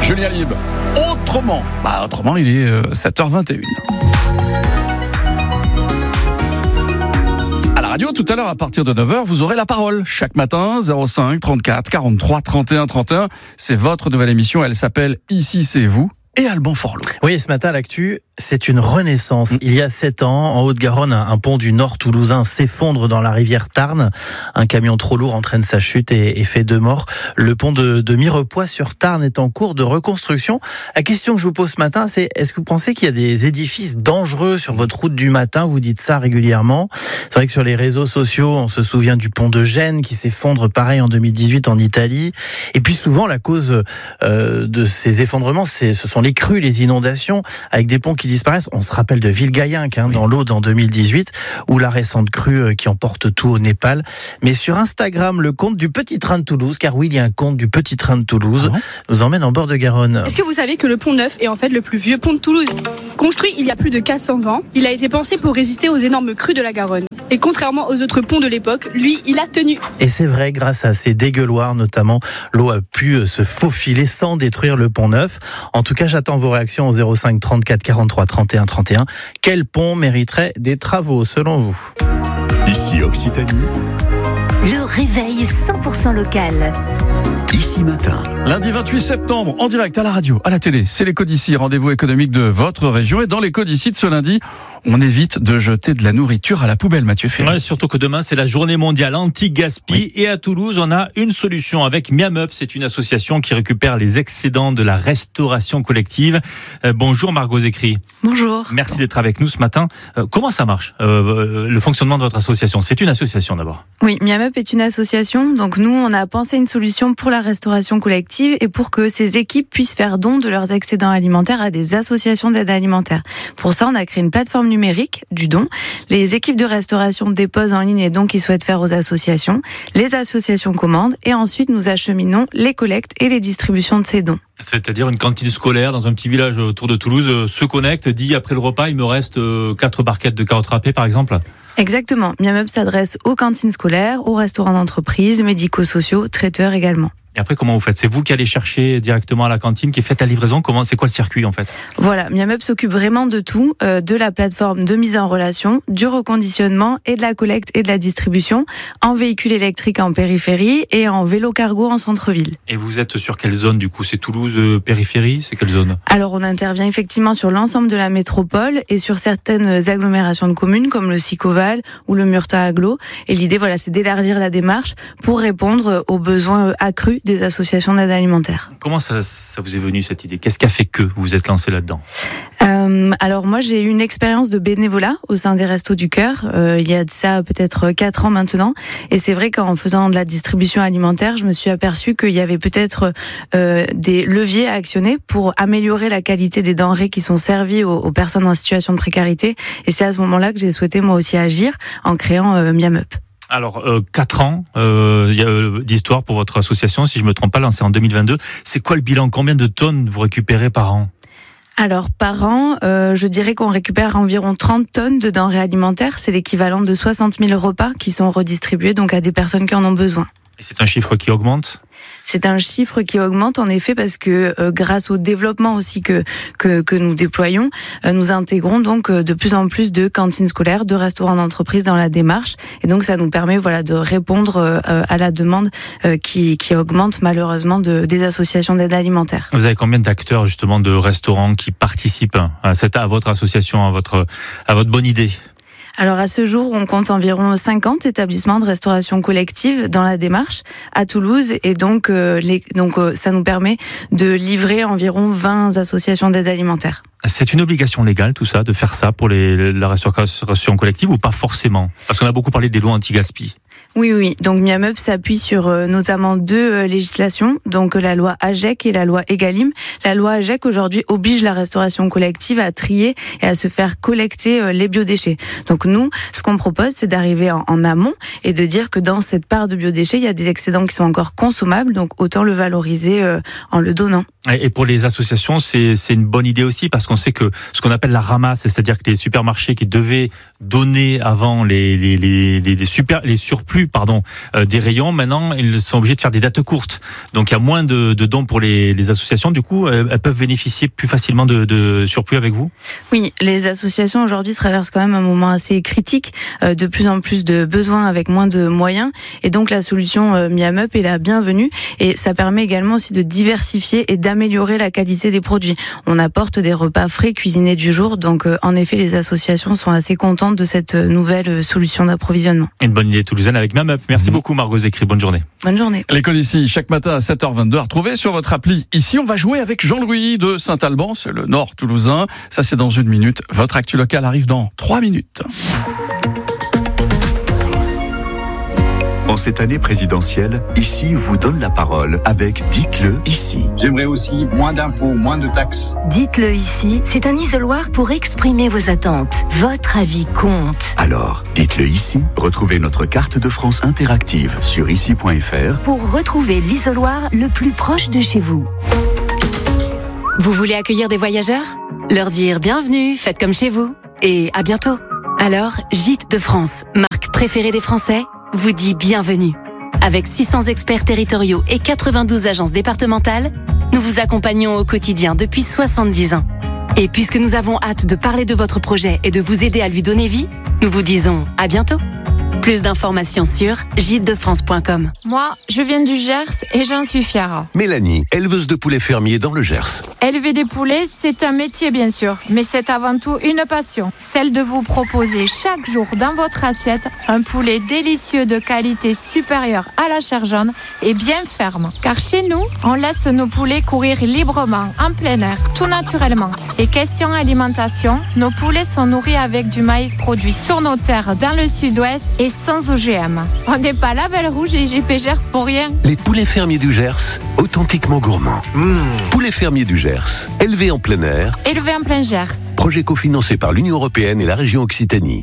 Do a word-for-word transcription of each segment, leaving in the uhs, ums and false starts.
Julien Lieb, autrement. Bah, autrement, il est euh, sept heures vingt et une. À la radio, tout à l'heure, à partir de neuf heures, vous aurez la parole. Chaque matin, zéro cinq, trente-quatre, quarante-trois, trente et un, trente et un. C'est votre nouvelle émission. Elle s'appelle Ici, c'est vous. Et Alban Forlot. Oui, ce matin, l'actu, c'est une renaissance. Il y a sept ans, en Haute-Garonne, un pont du Nord toulousain s'effondre dans la rivière Tarn. Un camion trop lourd entraîne sa chute et, et fait deux morts. Le pont de, de Mirepoix sur Tarn est en cours de reconstruction. La question que je vous pose ce matin, c'est est-ce que vous pensez qu'il y a des édifices dangereux sur votre route du matin? Vous dites ça régulièrement. C'est vrai que sur les réseaux sociaux, on se souvient du pont de Gênes qui s'effondre pareil en deux mille dix-huit en Italie. Et puis souvent, la cause euh, de ces effondrements, c'est, ce sont les crues, les inondations, avec des ponts qui disparaissent. On se rappelle de Villegayenc, hein, dans l'Aude en deux mille dix-huit, ou la récente crue qui emporte tout au Népal. Mais sur Instagram, le compte du Petit Train de Toulouse, car oui, il y a un compte du Petit Train de Toulouse, ah, nous emmène en bord de Garonne. Est-ce que vous savez que le pont Neuf est en fait le plus vieux pont de Toulouse? Construit il y a plus de quatre cents ans, il a été pensé pour résister aux énormes crues de la Garonne. Et contrairement aux autres ponts de l'époque, lui, il a tenu. Et c'est vrai, grâce à ces dégueuloirs notamment, l'eau a pu se faufiler sans détruire le pont Neuf. En tout cas, j'attends vos réactions au zéro cinq, trente-quatre, quarante-trois, trente et un, trente et un. Quel pont mériterait des travaux, selon vous? Ici Occitanie. Le réveil cent pour cent local. Ici Matin. Lundi vingt-huit septembre, en direct à la radio, à la télé, c'est l'Éco d'ici, rendez-vous économique de votre région. Et dans l'Éco d'ici de ce lundi, on évite de jeter de la nourriture à la poubelle, Mathieu Ferry. Ouais, surtout que demain, c'est la journée mondiale anti-gaspi. Oui. Et à Toulouse, on a une solution avec Miam Up. C'est une association qui récupère les excédents de la restauration collective. Euh, bonjour Margot Zécry. Bonjour. Merci d'être avec nous ce matin. Euh, comment ça marche, euh, le fonctionnement de votre association? C'est une association d'abord. Oui, Miam Up est une association. Donc nous, on a pensé une solution pour la restauration collective et pour que ces équipes puissent faire don de leurs excédents alimentaires à des associations d'aide alimentaire. Pour ça, on a créé une plateforme numérique du don. Les équipes de restauration déposent en ligne les dons qu'ils souhaitent faire aux associations. Les associations commandent et ensuite nous acheminons les collectes et les distributions de ces dons. C'est-à-dire une cantine scolaire dans un petit village autour de Toulouse se connecte, dit après le repas, il me reste quatre barquettes de carottes râpées par exemple. Exactement. Miam Up s'adresse aux cantines scolaires, aux restaurants d'entreprise, médico-sociaux, traiteurs également. Et après, comment vous faites? C'est vous qui allez chercher directement à la cantine, qui faites la livraison? Comment, c'est quoi le circuit en fait? Voilà, Miam Up s'occupe vraiment de tout, euh, de la plateforme de mise en relation, du reconditionnement et de la collecte et de la distribution en véhicule électrique en périphérie et en vélo cargo en centre-ville. Et vous êtes sur quelle zone du coup? C'est Toulouse euh, périphérie? C'est quelle zone? Alors on intervient effectivement sur l'ensemble de la métropole et sur certaines agglomérations de communes comme le Sicoval ou le Murta Agglo. Et l'idée, voilà, c'est d'élargir la démarche pour répondre aux besoins accrus des associations d'aide alimentaire. Comment ça, ça vous est venu cette idée? Qu'est-ce qui a fait que vous vous êtes lancé là-dedans? euh, Alors moi j'ai eu une expérience de bénévolat au sein des Restos du Cœur, euh, il y a de ça peut-être quatre ans maintenant, et c'est vrai qu'en faisant de la distribution alimentaire, je me suis aperçue qu'il y avait peut-être euh, des leviers à actionner pour améliorer la qualité des denrées qui sont servies aux, aux personnes en situation de précarité, et c'est à ce moment-là que j'ai souhaité moi aussi agir en créant euh, Miam Up. Alors, euh, quatre ans euh, y a, euh, d'histoire pour votre association, si je me trompe pas, lancée en deux mille vingt-deux. C'est quoi le bilan? Combien de tonnes vous récupérez par an? Alors, par an, euh, je dirais qu'on récupère environ trente tonnes de denrées alimentaires. C'est l'équivalent de soixante mille repas qui sont redistribués donc à des personnes qui en ont besoin. Et c'est un chiffre qui augmente? C'est un chiffre qui augmente en effet parce que euh, grâce au développement aussi que que, que nous déployons, euh, nous intégrons donc euh, de plus en plus de cantines scolaires, de restaurants d'entreprise dans la démarche, et donc ça nous permet voilà de répondre euh, à la demande euh, qui qui augmente malheureusement de, des associations d'aide alimentaire. Vous avez combien d'acteurs justement de restaurants qui participent à cette à votre association, à votre à votre bonne idée? Alors à ce jour, on compte environ cinquante établissements de restauration collective dans la démarche à Toulouse, et donc, euh, les, donc euh, ça nous permet de livrer environ vingt associations d'aide alimentaire. C'est une obligation légale tout ça, de faire ça pour les, la restauration collective, ou pas forcément? Parce qu'on a beaucoup parlé des lois anti-gaspi. Oui, oui. Donc Miam Up s'appuie sur euh, notamment deux euh, législations, donc euh, la loi AGEC et la loi Egalim. La loi AGEC aujourd'hui oblige la restauration collective à trier et à se faire collecter euh, les biodéchets. Donc nous, ce qu'on propose, c'est d'arriver en, en amont et de dire que dans cette part de biodéchets, il y a des excédents qui sont encore consommables, donc autant le valoriser euh, en le donnant. Et pour les associations, c'est, c'est une bonne idée aussi, parce qu'on sait que ce qu'on appelle la ramasse, c'est-à-dire que les supermarchés qui devaient donner avant les, les, les, les, les, super, les surplus pardon, euh, des rayons. Maintenant, ils sont obligés de faire des dates courtes. Donc, il y a moins de, de dons pour les, les associations. Du coup, elles, elles peuvent bénéficier plus facilement de, de surplus avec vous? Oui, les associations aujourd'hui traversent quand même un moment assez critique, euh, de plus en plus de besoins avec moins de moyens. Et donc, la solution euh, Miam Up est la bienvenue. Et ça permet également aussi de diversifier et d'améliorer la qualité des produits. On apporte des repas frais cuisinés du jour. Donc, euh, en effet, les associations sont assez contentes de cette nouvelle solution d'approvisionnement. Une bonne idée toulousaine avec Miam Up. Merci mmh. beaucoup, Margot Zécry. Bonne journée. Bonne journée. L'écho d'ici, chaque matin à sept heures vingt-deux, à retrouver sur votre appli. Ici, on va jouer avec Jean-Louis de Saint-Alban. C'est le nord toulousain. Ça, c'est dans une minute. Votre actu locale arrive dans trois minutes. En cette année présidentielle, Ici vous donne la parole avec Dites-le ici. J'aimerais aussi moins d'impôts, moins de taxes. Dites-le ici, c'est un isoloir pour exprimer vos attentes. Votre avis compte. Alors, dites-le ici. Retrouvez notre carte de France interactive sur ici point f r pour retrouver l'isoloir le plus proche de chez vous. Vous voulez accueillir des voyageurs? Leur dire bienvenue, faites comme chez vous. Et à bientôt. Alors, Gîtes de France, marque préférée des Français, vous dit bienvenue. Avec six cents experts territoriaux et quatre-vingt-douze agences départementales, nous vous accompagnons au quotidien depuis soixante-dix ans. Et puisque nous avons hâte de parler de votre projet et de vous aider à lui donner vie, nous vous disons à bientôt. Plus d'informations sur gîtes de france point com. Moi, je viens du Gers et j'en suis fière. Mélanie, éleveuse de poulets fermiers dans le Gers. Élever des poulets, c'est un métier bien sûr, mais c'est avant tout une passion. Celle de vous proposer chaque jour dans votre assiette un poulet délicieux de qualité supérieure à la chair jaune et bien ferme. Car chez nous, on laisse nos poulets courir librement, en plein air, tout naturellement. Et question alimentation, nos poulets sont nourris avec du maïs produit sur nos terres dans le sud-ouest et sans O G M. On n'est pas Label Rouge et G P Gers pour rien. Les poulets fermiers du Gers, authentiquement gourmands. Mmh. Poulets fermiers du Gers, élevés en plein air. Élevés en plein Gers. Projet cofinancé par l'Union européenne et la région Occitanie.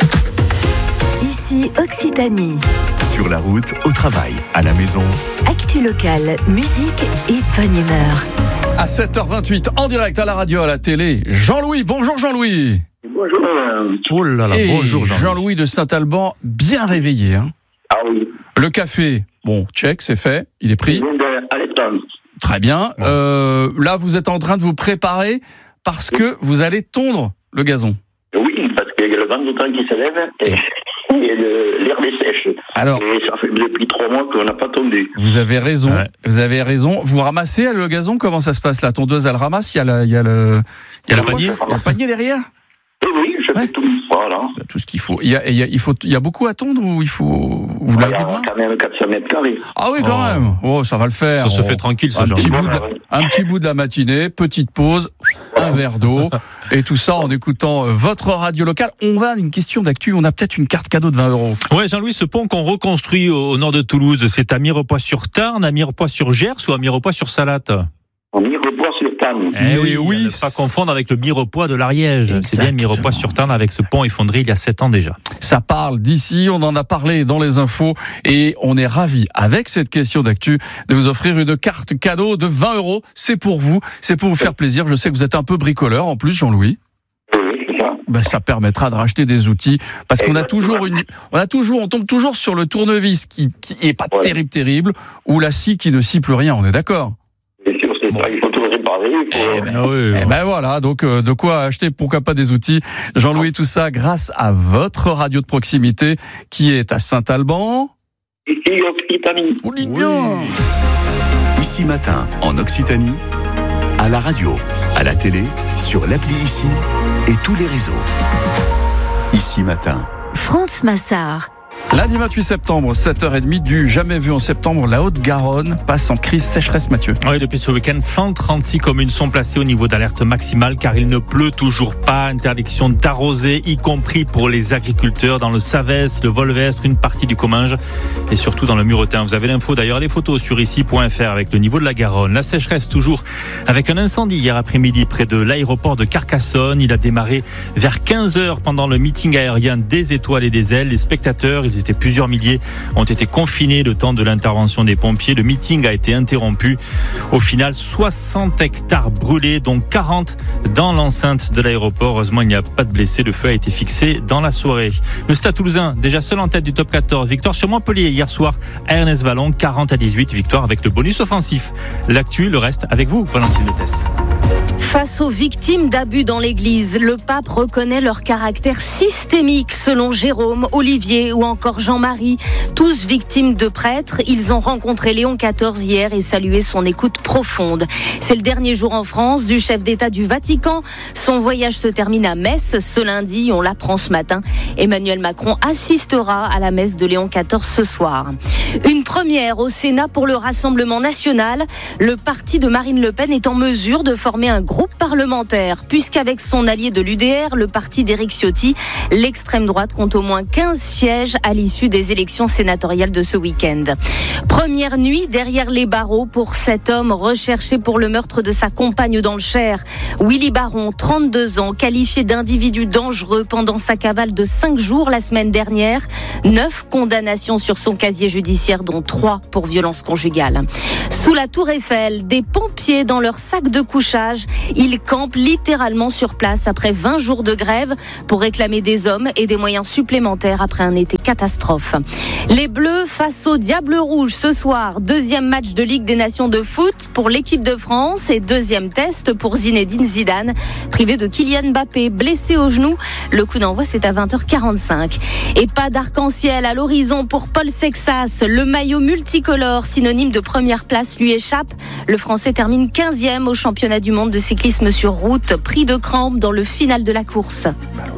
Ici Occitanie. Sur la route, au travail, à la maison. Actu locale, musique et bonne humeur. À sept heures vingt-huit, en direct à la radio, à la télé, Jean-Louis. Bonjour Jean-Louis. Bonjour. Oh là là, Et bonjour Jean-Louis. Jean-Louis de Saint-Alban, bien réveillé. Hein. Ah oui. Le café, bon, check, c'est fait, il est pris. Très bien. Euh, là, vous êtes en train de vous préparer parce que vous allez tondre le gazon. Oui, parce qu'il y a le vent de temps qui se lève et, et le, l'herbe est sèche. Alors, et ça fait depuis trois mois qu'on n'a pas tondu. Vous avez raison. Ouais. Vous avez raison. Vous ramassez le gazon? Comment ça se passe? La tondeuse, elle ramasse? Il y a, la, il y a le, il y a le panier, il y a le panier derrière? Oui, oui, je fais ouais. tout. Voilà. Il y a tout ce qu'il faut. Il y a, il y a, il faut, il y a beaucoup à tondre ou il faut. Vous il y a quand même quatre cents mètres carrés. Ah oui, quand oh. même. Oh, ça va le faire. Ça se oh. fait tranquille, ce un genre. Petit voilà, bout de, oui. un petit bout de la matinée, petite pause, un verre d'eau, et tout ça en écoutant votre radio locale. On va à une question d'actu. On a peut-être une carte cadeau de vingt euros. Ouais, Jean-Louis, ce pont qu'on reconstruit au, au nord de Toulouse, c'est à Mirepoix-sur-Tarn, à Mirepoix-sur-Gers ou à Mirepoix-sur-Salatte? En Mirepoix-sur-Tarn. Eh oui, oui, ne pas confondre avec le Mirepoix de l'Ariège. C'est bien Mirepoix-sur-Tarn avec ce pont effondré il y a sept ans déjà. Ça parle d'ici, on en a parlé dans les infos et on est ravis, avec cette question d'actu, de vous offrir une carte cadeau de vingt euros. C'est pour vous, c'est pour vous faire plaisir. Je sais que vous êtes un peu bricoleur en plus, Jean-Louis. Oui, c'est ça. Ben, ça permettra de racheter des outils parce qu'on a toujours une, on a toujours, on tombe toujours sur le tournevis qui, qui est pas ouais. terrible, terrible, ou la scie qui ne scie plus rien. On est d'accord? Bien sûr, c'est bon. Ça, il faut tout réparer. Faut... Eh ben, ah oui, eh ben voilà, donc euh, de quoi acheter, pourquoi pas des outils. Jean-Louis, tout ça grâce à votre radio de proximité qui est à Saint-Alban. Ici Occitanie. On lit bien. Ici matin, en Occitanie, à la radio, à la télé, sur l'appli Ici et tous les réseaux. Ici matin. France Massard. Lundi vingt-huit septembre, sept heures trente du jamais vu en septembre, la Haute-Garonne passe en crise sécheresse, Mathieu. Oui, depuis ce week-end, cent trente-six communes sont placées au niveau d'alerte maximale car il ne pleut toujours pas. Interdiction d'arroser, y compris pour les agriculteurs dans le Savès, le Volvestre, une partie du Comminges et surtout dans le Muretin. Vous avez l'info d'ailleurs, les photos sur ici point f r avec le niveau de la Garonne. La sécheresse toujours avec un incendie hier après-midi près de l'aéroport de Carcassonne. Il a démarré vers quinze heures pendant le meeting aérien des étoiles et des ailes. Les spectateurs, ils Ils étaient plusieurs milliers, ont été confinés le temps de l'intervention des pompiers. Le meeting a été interrompu. Au final, soixante hectares brûlés, dont quarante dans l'enceinte de l'aéroport. Heureusement, il n'y a pas de blessés. Le feu a été fixé dans la soirée. Le Stade Toulousain, déjà seul en tête du top quatorze. Victoire sur Montpellier hier soir à Ernest Vallon, quarante à dix-huit. Victoire avec le bonus offensif. L'actu, le reste avec vous, Valentine Lettès. Face aux victimes d'abus dans l'église, le pape reconnaît leur caractère systémique selon Jérôme, Olivier ou encore Jean-Marie. Tous victimes de prêtres, ils ont rencontré Léon quatorze hier et salué son écoute profonde. C'est le dernier jour en France du chef d'État du Vatican. Son voyage se termine à Metz ce lundi, on l'apprend ce matin. Emmanuel Macron assistera à la messe de Léon quatorze ce soir. Une première au Sénat pour le Rassemblement national. Le parti de Marine Le Pen est en mesure de former un groupe parlementaire, puisqu'avec son allié de l'U D R, le parti d'Éric Ciotti, l'extrême droite compte au moins quinze sièges à l'issue des élections sénatoriales de ce week-end. Première nuit derrière les barreaux pour cet homme recherché pour le meurtre de sa compagne dans le Cher. Willy Baron, trente-deux ans, qualifié d'individu dangereux pendant sa cavale de cinq jours la semaine dernière. Neuf condamnations sur son casier judiciaire, dont trois pour violence conjugale. Sous la Tour Eiffel, des pompiers dans leur sac de couchage. Ils campent littéralement sur place après vingt jours de grève pour réclamer des hommes et des moyens supplémentaires après un été catastrophe. Les Bleus face au Diable Rouge ce soir. Deuxième match de Ligue des Nations de foot pour l'équipe de France et deuxième test pour Zinedine Zidane. Privé de Kylian Mbappé, blessé au genou. Le coup d'envoi, c'est à vingt heures quarante-cinq. Et pas d'arc-en-ciel à l'horizon pour Paul Sexas. Le maillot multicolore, synonyme de première place, lui échappe. Le Français termine quinzième au championnat du monde de cyclisme sur route, pris de crampes dans le final de la course.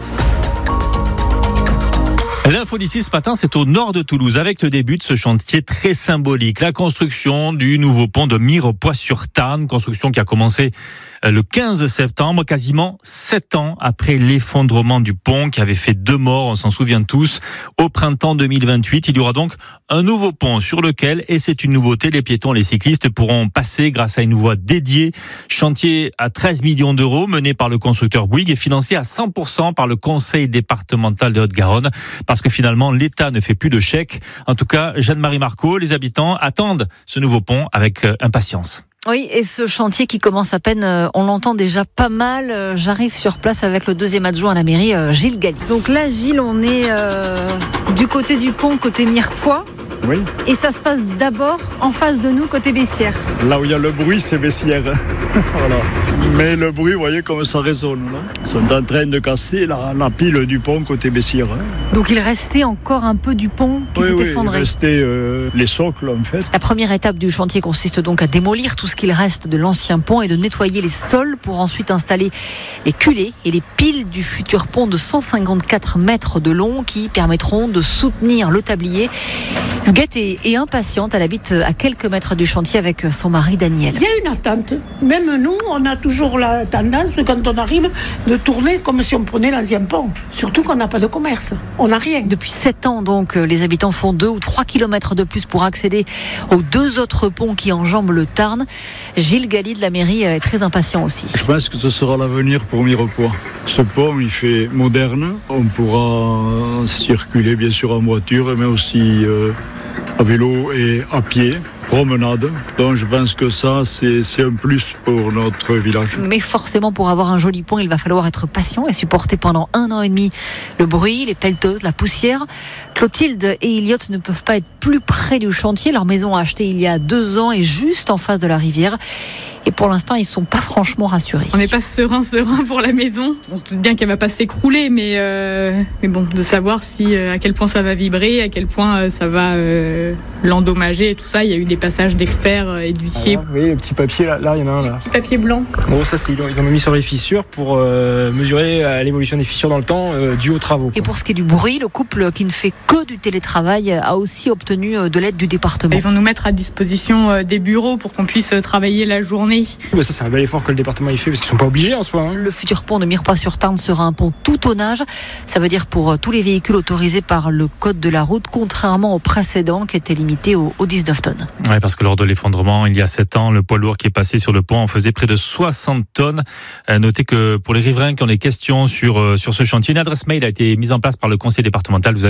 L'info d'ici ce matin, c'est au nord de Toulouse, avec le début de ce chantier très symbolique. La construction du nouveau pont de Mirepoix-sur-Tarn, construction qui a commencé le quinze septembre, quasiment sept ans après l'effondrement du pont qui avait fait deux morts, on s'en souvient tous. Au printemps deux mille vingt-huit, il y aura donc un nouveau pont sur lequel, et c'est une nouveauté, les piétons et les cyclistes pourront passer grâce à une voie dédiée. Chantier à treize millions d'euros, mené par le constructeur Bouygues et financé à cent pour cent par le conseil départemental de Haute-Garonne, parce que finalement, l'État ne fait plus de chèques. En tout cas, Jeanne-Marie Marco, les habitants attendent ce nouveau pont avec impatience. Oui, et ce chantier qui commence à peine, on l'entend déjà pas mal. J'arrive sur place avec le deuxième adjoint à la mairie, Gilles Galli. Donc là, Gilles, on est euh, du côté du pont, côté Mirepoix. Oui. Et ça se passe d'abord en face de nous, côté Bessières. Là où il y a le bruit, c'est Bessières. Voilà. Mais le bruit, vous voyez comme ça résonne. Là. Ils sont en train de casser la, la pile du pont côté Bessières. Donc il restait encore un peu du pont qui oui, s'est oui, effondré. Il restait euh, les socles en fait. La première étape du chantier consiste donc à démolir tout ce qu'il reste de l'ancien pont et de nettoyer les sols pour ensuite installer les culées et les piles du futur pont de cent cinquante-quatre mètres de long qui permettront de soutenir le tablier. Huguette est, est impatiente, elle habite à quelques mètres du chantier avec son mari Daniel. Il y a une attente. Même nous, on a toujours la tendance, quand on arrive, de tourner comme si on prenait l'ancien pont. Surtout qu'on n'a pas de commerce. On n'a rien. Depuis sept ans, donc, les habitants font deux ou trois kilomètres de plus pour accéder aux deux autres ponts qui enjambent le Tarn. Gilles Galli de la mairie est très impatient aussi. Je pense que ce sera l'avenir pour Mirepoix. Ce pont, il fait moderne. On pourra circuler, bien sûr, en voiture, mais aussi euh, à vélo et à pied. Promenade. Donc je pense que ça, c'est, c'est un plus pour notre village. Mais forcément, pour avoir un joli pont, il va falloir être patient et supporter pendant un an et demi le bruit, les pelleteuses, la poussière. Clotilde et Elliot ne peuvent pas être plus près du chantier. Leur maison achetée il y a deux ans est juste en face de la rivière. Et pour l'instant, ils ne sont pas franchement rassurés. On n'est pas serein, serein pour la maison. On se doute bien qu'elle ne va pas s'écrouler, mais, euh, mais bon, de savoir si, euh, à quel point ça va vibrer, à quel point euh, ça va euh, l'endommager et tout ça. Il y a eu des passages d'experts et d'huissiers. Ah, oui, le petit papier, là, là, il y en a un là. Petit papier blanc. Bon, ça, c'est, ils ont mis sur les fissures pour euh, mesurer euh, l'évolution des fissures dans le temps euh, dû aux travaux. Quoi. Et pour ce qui est du bruit, le couple qui ne fait que du télétravail a aussi obtenu de l'aide du département. Ils vont nous mettre à disposition des bureaux pour qu'on puisse travailler la journée. Mais ça, c'est un bel effort que le département y fait parce qu'ils sont pas obligés en soi. Hein. Le futur pont de Mirepoix-sur-Tarn sera un pont tout tonnage. Ça veut dire pour tous les véhicules autorisés par le code de la route, contrairement au précédent qui était limité aux, aux dix-neuf tonnes. Oui, parce que lors de l'effondrement, il y a sept ans, le poids lourd qui est passé sur le pont en faisait près de soixante tonnes. Euh, notez que pour les riverains qui ont des questions sur, euh, sur ce chantier, une adresse mail a été mise en place par le conseil départemental. Vous avez l'adresse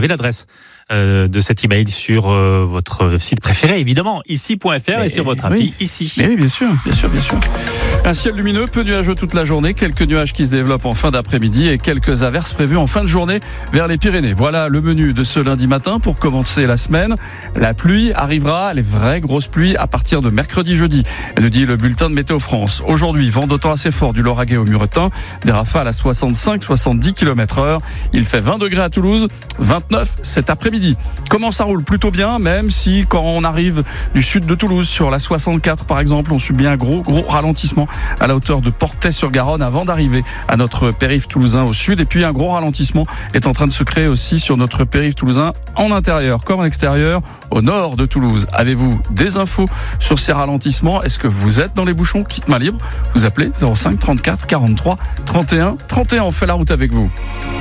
euh, de cet email sur euh, votre site préféré, évidemment, ici point f r, et sur votre appli, oui. ici. Mais oui, bien sûr, bien sûr, bien sûr. Un ciel lumineux, peu nuageux toute la journée, quelques nuages qui se développent en fin d'après-midi et quelques averses prévues en fin de journée vers les Pyrénées. Voilà le menu de ce lundi matin pour commencer la semaine. La pluie arrivera, les vraies grosses pluies, à partir de mercredi, jeudi, nous dit le bulletin de Météo France. Aujourd'hui, vent d'autant assez fort du Lauragais au Muretin, des rafales à soixante-cinq à soixante-dix kilomètres heure. Il fait vingt degrés à Toulouse, vingt-neuf cet après-midi. Comment ça roule? Plutôt bien, même si quand on arrive du sud de Toulouse, sur la soixante-quatre par exemple, on subit un gros, gros ralentissement à la hauteur de Portet-sur-Garonne avant d'arriver à notre périph' toulousain au sud. Et puis un gros ralentissement est en train de se créer aussi sur notre périph' toulousain en intérieur comme en extérieur, au nord de Toulouse. Avez-vous des infos sur ces ralentissements? Est-ce que vous êtes dans les bouchons? Kit main libre, vous appelez zéro cinq trente-quatre quarante-trois trente et un trente et un. On fait la route avec vous.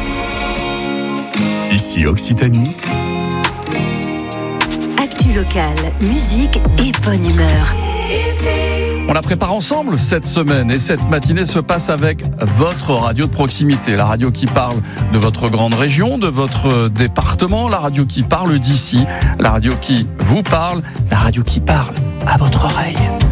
Ici Occitanie. Actu locale, musique et bonne humeur. On la prépare ensemble cette semaine et cette matinée se passe avec votre radio de proximité, la radio qui parle de votre grande région, de votre département, la radio qui parle d'ici, la radio qui vous parle, la radio qui parle à votre oreille.